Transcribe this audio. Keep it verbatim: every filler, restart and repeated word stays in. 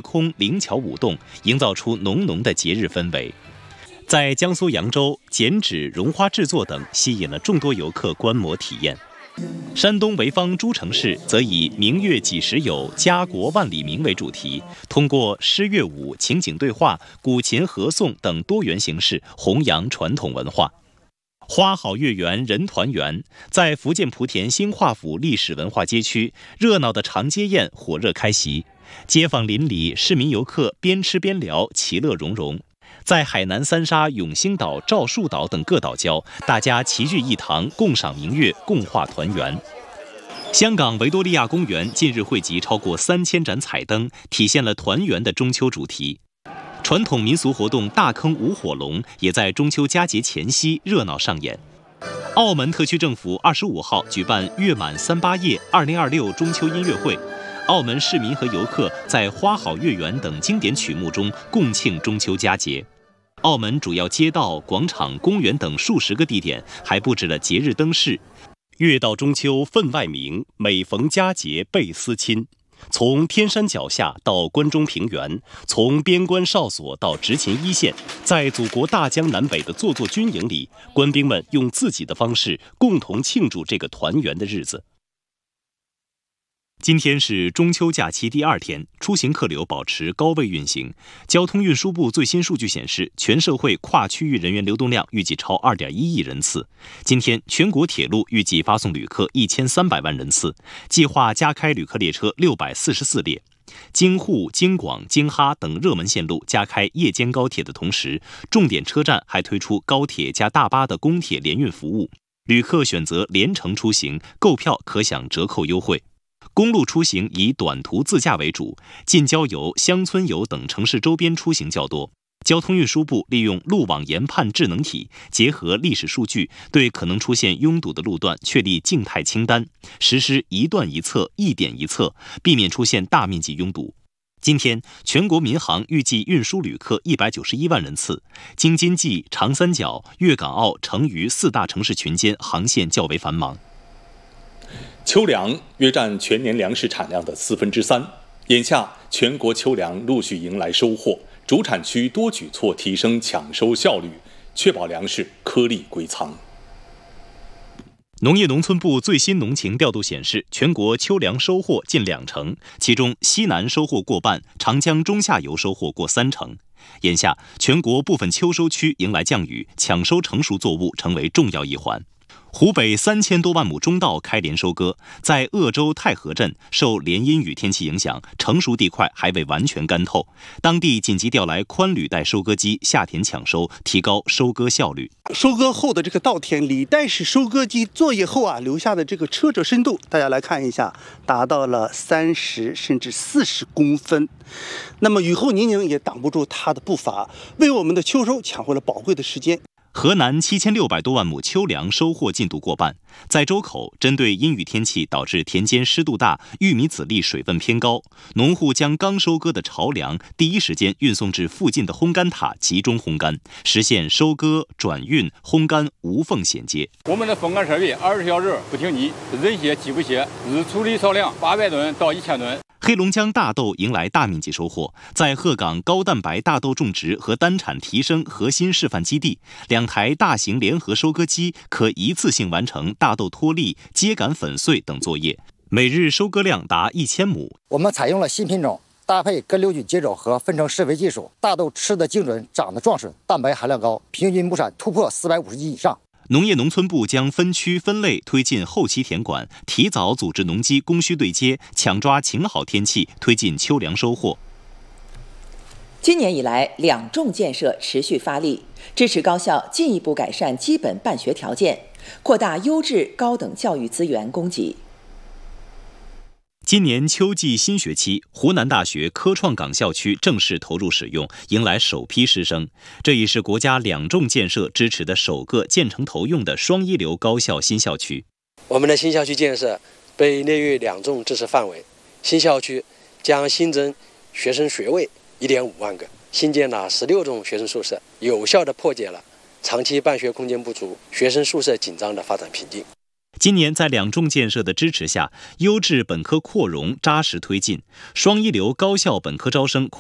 空灵巧舞动，营造出浓浓的节日氛围。在江苏扬州，剪纸、绒花制作等吸引了众多游客观摩体验。山东潍坊诸城市则以明月几时有，家国万里明为主题，通过诗乐舞、情景对话、古琴合颂等多元形式弘扬传统文化。花好月圆人团圆，在福建莆田兴化府历史文化街区，热闹的长街宴火热开席，街坊邻里、市民游客边吃边聊，其乐融融。在海南三沙、永兴岛、赵树岛等各岛礁，大家齐聚一堂，共赏明月，共话团圆。香港维多利亚公园近日汇集超过三千盏彩灯，体现了团圆的中秋主题。传统民俗活动大坑舞火龙也在中秋佳节前夕热闹上演。澳门特区政府二十五号举办月满三八夜二零二六中秋音乐会，澳门市民和游客在《花好月圆》等经典曲目中共庆中秋佳节。澳门主要街道、广场、公园等数十个地点还布置了节日灯饰。月到中秋分外明，每逢佳节倍思亲。从天山脚下到关中平原，从边关哨所到执勤一线，在祖国大江南北的座座军营里，官兵们用自己的方式共同庆祝这个团圆的日子。今天是中秋假期第二天，出行客流保持高位运行。交通运输部最新数据显示，全社会跨区域人员流动量预计超 二点一亿人次。今天，全国铁路预计发送旅客一千三百万人次，计划加开旅客列车六百四十四列。京沪、京广、京哈等热门线路加开夜间高铁的同时，重点车站还推出高铁加大巴的公铁联运服务。旅客选择联程出行，购票可享折扣优惠。公路出行以短途自驾为主，近郊游、乡村游等城市周边出行较多。交通运输部利用路网研判智能体，结合历史数据，对可能出现拥堵的路段确立静态清单，实施一段一测、一点一测，避免出现大面积拥堵。今天，全国民航预计运输旅客一百九十一万人次，京津冀、长三角、粤港澳、成渝四大城市群间航线较为繁忙。 秋粮约占全年粮食产量的四分之三，眼下全国秋粮陆续迎来收获，主产区多举措提升抢收效率，确保粮食颗粒归仓。 农业农村部最新农情调度显示，全国秋粮收获近两成，其中西南收获过半，长江中下游收获过三成。眼下，全国部分秋收区迎来降雨，抢收成熟作物成为重要一环。湖北三千多万亩中稻开镰收割，在鄂州太和镇受连阴雨天气影响，成熟地块还未完全干透，当地紧急调来宽履带收割机下田抢收，提高收割效率。 收割后的这个稻田，履带式收割机作业后啊留下的这个车辙深度，大家来看一下，达到了三十甚至四十公分。那么雨后泥泞也挡不住它的步伐，为我们的秋收抢回了宝贵的时间。 河南七千六百多万亩秋粮收获进度过半，在周口，针对阴雨天气导致田间湿度大、玉米籽粒水分偏高，农户将刚收割的巢粮第一时间运送至附近的烘干塔集中烘干，实现收割、转运、烘干无缝衔接。 我们的风干设备二十小时不停机，人歇机不歇，日处理少量八百吨到一千吨。 黑龙江大豆迎来大面积收获，在鹤岗高蛋白大豆种植和单产提升核心示范基地，两台大型联合收割机可一次性完成大豆脱粒、秸秆粉碎等作业，每日收割量达一千亩。 我们采用了新品种，搭配根瘤菌接种和分成施肥技术，大豆吃得精准，长得壮实，蛋白含量高，平均亩产突破四百五十斤以上。 农业农村部将分区分类推进后期田管，提早组织农机供需对接，抢抓晴好天气，推进秋粮收获。 今年以来，两重建设持续发力，支持高校进一步改善基本办学条件，扩大优质高等教育资源供给。 今年秋季新学期，湖南大学科创港校区正式投入使用，迎来首批师生。这已是国家两重建设支持的首个建成投用的双一流高校新校区。 我们的新校区建设被列入两重支持范围，新校区将新增学生学位 一点五万个，新建了十六种学生宿舍，有效地破解了长期办学空间不足、学生宿舍紧张的发展瓶颈。 今年在两重建设的支持下，优质本科扩容扎实推进，双一流高校本科招生